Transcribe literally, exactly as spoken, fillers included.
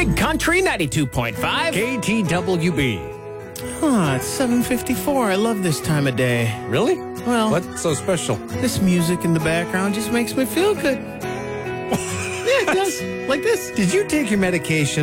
Big Country ninety-two point five. K T W B. Huh, it's seven fifty-four. I love this time of day. Really? Well, What's so special? this music in the background just makes me feel good. Yeah, it does. Like this. Did you take your medication?